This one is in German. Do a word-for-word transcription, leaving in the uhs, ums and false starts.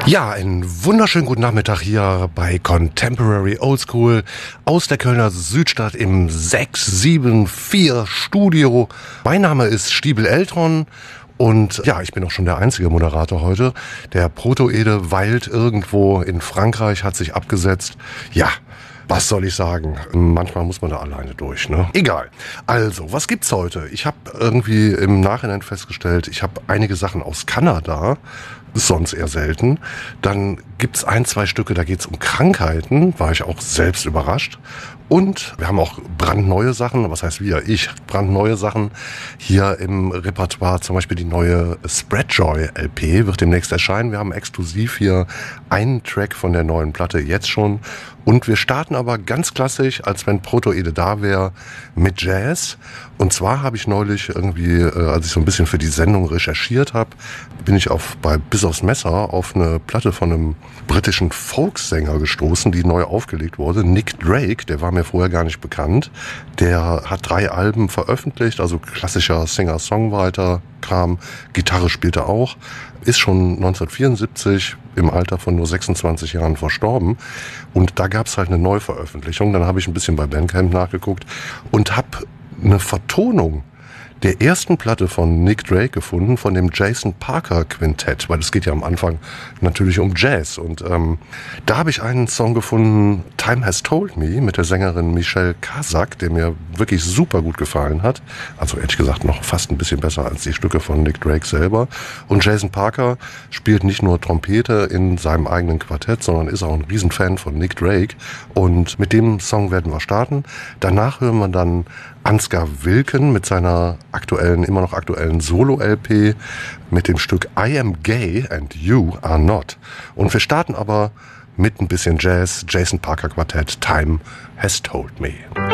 Ja, einen wunderschönen guten Nachmittag hier bei Contemporary Oldschool aus der Kölner Südstadt im sechs sieben vier Studio. Mein Name ist Stiebel Eltron und ja, ich bin auch schon der einzige Moderator heute. Der Proto-Ede weilt irgendwo in Frankreich, hat sich abgesetzt. Ja, was soll ich sagen? Manchmal muss man da alleine durch, ne? Egal. Also, was gibt's heute? Ich habe irgendwie im Nachhinein festgestellt, ich habe einige Sachen aus Kanada, ist sonst eher selten. Dann gibt's ein, zwei Stücke, da geht's um Krankheiten, war ich auch selbst überrascht. Und wir haben auch brandneue Sachen, was heißt wir? Ich, brandneue Sachen hier im Repertoire, zum Beispiel die neue Spreadjoy L P wird demnächst erscheinen. Wir haben exklusiv hier einen Track von der neuen Platte jetzt schon. Und wir starten aber ganz klassisch, als wenn Proto-Ede da wäre, mit Jazz. Und zwar habe ich neulich irgendwie, äh, als ich so ein bisschen für die Sendung recherchiert habe, bin ich auf bei Bis aufs Messer auf eine Platte von einem britischen Folksänger gestoßen, die neu aufgelegt wurde. Nick Drake, der war mir vorher gar nicht bekannt. Der hat drei Alben veröffentlicht, also klassischer Singer-Songwriter-Kram. Gitarre spielt er auch. Ist schon neunzehnhundertvierundsiebzig im Alter von nur sechsundzwanzig Jahren verstorben. Und da gab es halt eine Neuveröffentlichung. Dann habe ich ein bisschen bei Bandcamp nachgeguckt und habe eine Vertonung der ersten Platte von Nick Drake gefunden, von dem Jason Parker Quintett, weil es geht ja am Anfang natürlich um Jazz. Und ähm, da habe ich einen Song gefunden, Time Has Told Me, mit der Sängerin Michelle Kazak, der mir wirklich super gut gefallen hat. Also ehrlich gesagt noch fast ein bisschen besser als die Stücke von Nick Drake selber. Und Jason Parker spielt nicht nur Trompete in seinem eigenen Quartett, sondern ist auch ein Riesenfan von Nick Drake. Und mit dem Song werden wir starten. Danach hören wir dann Ansgar Wilken mit seiner aktuellen, immer noch aktuellen Solo-L P mit dem Stück I Am Gay and You Are Not. Und wir starten aber mit ein bisschen Jazz, Jason Parker Quartett, Time Has Told Me.